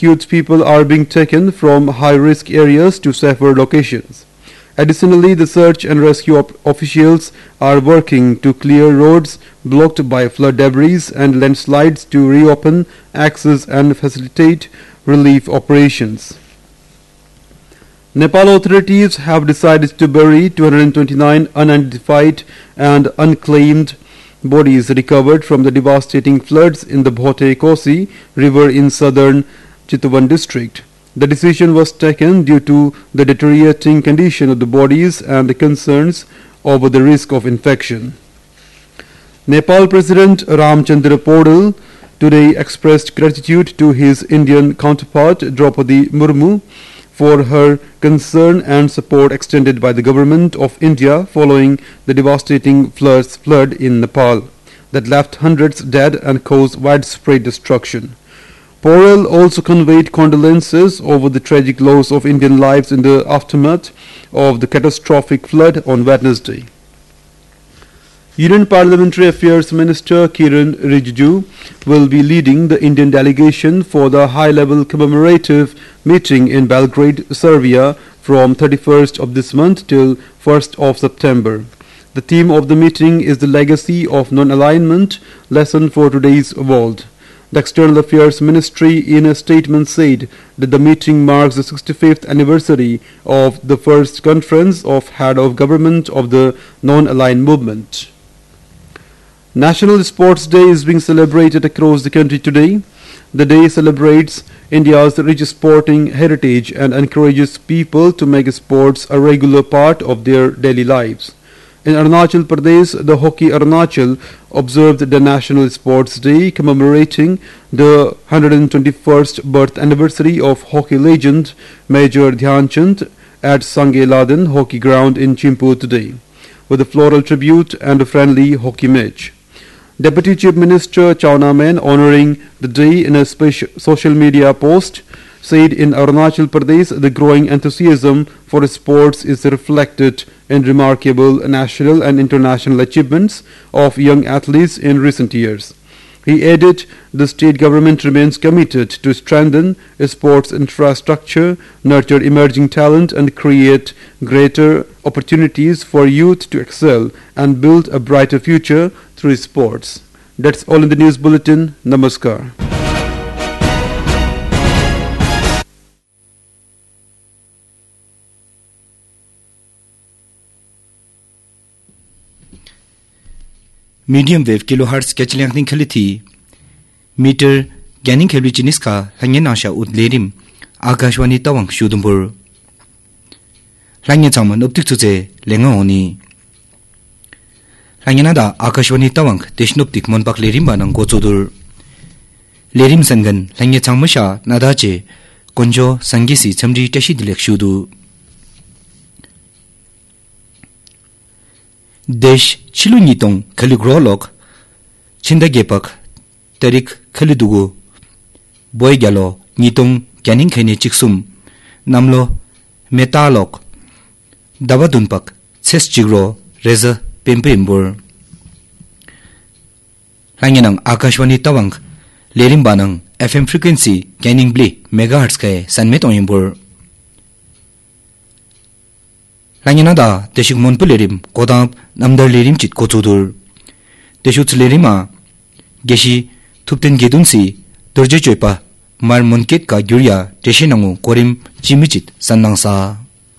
rescued people are being taken from high-risk areas to safer locations. Additionally, the search and rescue officials are working to clear roads blocked by flood debris and landslides to reopen access and facilitate relief operations. Nepal authorities have decided to bury 229 unidentified and unclaimed bodies recovered from the devastating floods in the Bhote Kosi river in southern Chitwan district. The decision was taken due to the deteriorating condition of the bodies and the concerns over the risk of infection. Nepal President Ramchandra Podal today expressed gratitude to his Indian counterpart Draupadi Murmu for her concern and support extended by the government of India following the devastating flood in Nepal that left hundreds dead and caused widespread destruction. Podal also conveyed condolences over the tragic loss of Indian lives in the aftermath of the catastrophic flood on Wednesday. Union Parliamentary Affairs Minister Kiran Rijiju will be leading the Indian delegation for the high-level commemorative meeting in Belgrade, Serbia from 31st of this month till 1st of September. The theme of the meeting is the legacy of non-alignment, lesson for today's world. The External Affairs Ministry in a statement said that the meeting marks the 65th anniversary of the first conference of head of government of the non-aligned movement. National Sports Day is being celebrated across the country today. The day celebrates India's rich sporting heritage and encourages people to make sports a regular part of their daily lives. In Arunachal Pradesh, the Hockey Arunachal observed the National Sports Day commemorating the 121st birth anniversary of hockey legend Major Dhyan Chand at Sange Laden Hockey Ground in Chimpu today, with a floral tribute and a friendly hockey match. Deputy Chief Minister Chawna Main, honoring the day in a social media post, said in Arunachal Pradesh the growing enthusiasm for sports is reflected in remarkable national and international achievements of young athletes in recent years. He added the state government remains committed to strengthen sports infrastructure, nurture emerging talent and create greater opportunities for youth to excel and build a brighter future through sports. That's all in the news bulletin. Namaskar. Medium wave kilohertz kechlengning khalithi meter gaining khelbichiniska hangyen asha udlerim Akashwani tawang shudumbur langye chaman optik chuje lenga oni langena da Akashwani tawang deshnoptik monpak lerim banang gochodur lerim sangan langye changmasha nadache konjo sangisi chamri tashi dilek shudu Desh Chilunitong Kaligrolok Chindagepak Tarik Kalidugu Boy Galo Nitong Ganing Kene Chiksum Namlo Metalok Davadunpak Ses Chigro Reza Pimpembur Lanyanang Akashwani Tawang Lerimbanang FM frequency Gaining Bli Megahertz Kay Sanmet Oyimbur Lanyanada Deshik Monpulerim Kodam Namdar Lerim Chit Kochudur Deshuts Lerima Geshi Tupten Gedunsi Durje Choipa Mar Monket Ka Gyurya Teshinangu Korim Chimichit Sannangsa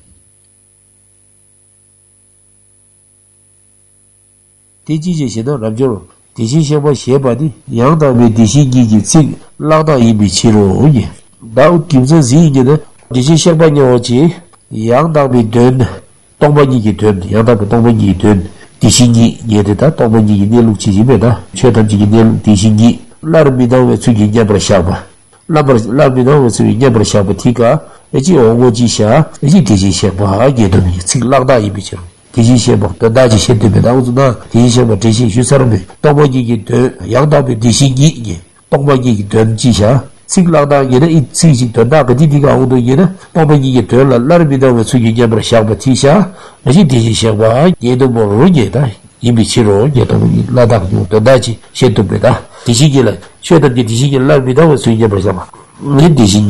Teji Jeshido Rabjoro Deshi Sheba Shebadi Yangda Be Deshi Gigi Tsig Lagda Ibi Chiro Uye Dao Kimsa Zigida Deshi Sheba Nyochi Yangda Be Dun Tongbanyi Ki Dun Yangda Be Tongbanyi Dun Deshi Gi Yedita Tongbanyi Ki Nelu Chizimeda Chetamji Ki Nelu Deshi Gi Larbidaw Ve Tsugi Nyabra Shaba Larbidaw Ve Tsugi Nyabra Shaba Tika Eji Ongo Jisha Eji Deshi Sheba Yedami Tsig Lagda Ibi Chiro Deshi Sheba Daji Shedimeda Uzuna Deshi Sheba Deshi Shusarbe Tongbanyi Ki Dun Yangda Be Deshi Gi Tongbanyi Ki Dun Jisha Tsig Lagda Yeda It Tsigi Dun Daga Didiga Udo Yeda Tongbanyi Ki Dun Larbidaw Ve Tsugi Nyabra Shaba Tisha Eji Deshi Sheba Yedamo Yeda Ibi Chiro Yedami Ladak Daji Shedimeda Deshi Gila Shedam Deshi Gila Larbidaw Ve Tsugi Nyabra Shaba Deshi